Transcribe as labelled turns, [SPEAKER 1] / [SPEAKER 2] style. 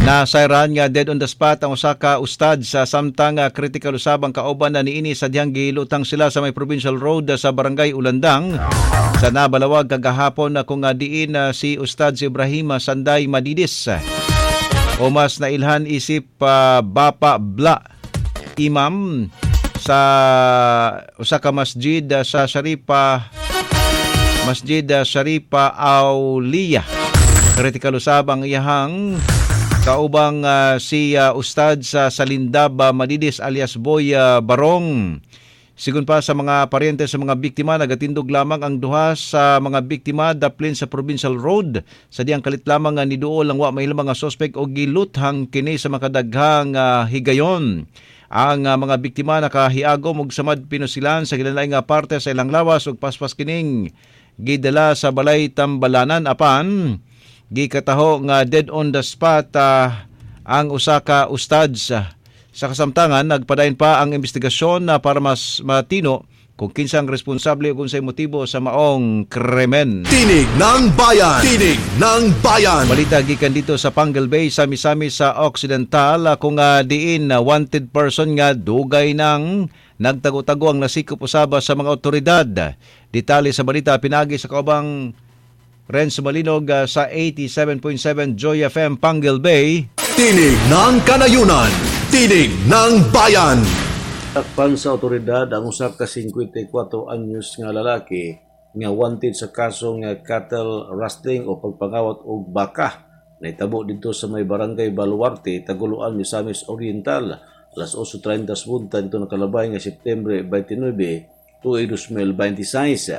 [SPEAKER 1] Nasayran nga dead on the spot ang usa ka ustad sa samtang critical usabang kauban na niini sa diyang gilutang sila sa may provincial road sa barangay Ulandang sa nabalawag kagahapon kung diin si Ustad si Ibrahim Sanday Madidis o mas nailhan isip Bapa Bla Imam sa usa ka masjid sa Sharifa Auliya. Critical usab ang iyahang kaubang si Ustad sa Salindab Madidis alias Boy Barong. Sigun pa sa mga paryente sa mga biktima, nagatindog lamang ang duha sa mga biktima daplin sa Provincial Road. Sa diyang kalit lamang ni duol ang wa may mga sospek o giluthang kini sa makadaghang higayon. Ang mga biktima nakahiagom og samad pinusilan sa gilain nga parte sa ilang lawas ug paspas kining gidala sa balay Tambalanan apan gikataho nga dead on the spot ang usa ka ustads. Sa kasamtangan, nagpadayon pa ang investigasyon para mas matino kung kinsang responsable o kung sa motibo sa maong krimen.
[SPEAKER 2] Tinig ng Bayan! Tinig ng Bayan!
[SPEAKER 1] Balita gikan dito sa Pangal Bay, sami-sami sa Occidental kung diin wanted person nga dugay ng nagtago-tago ang nasikop usaba sa mga otoridad. Detalye sa balita pinagi sa kaubang Renz Malinog sa 87.7 Joy FM Pangal Bay.
[SPEAKER 2] Tinig ng Kanayunan! Tinig ng Bayan!
[SPEAKER 3] Takpan sa otoridad ang usa ka 54 anyos nga lalaki nga wanted sa kaso nga cattle rustling o pagpangawat og baka. Naitabo dito sa may barangay Baluarte, Taguluan, Misamis Oriental. Alas 8:30 punta dito nakalabay nga September 29, 2026.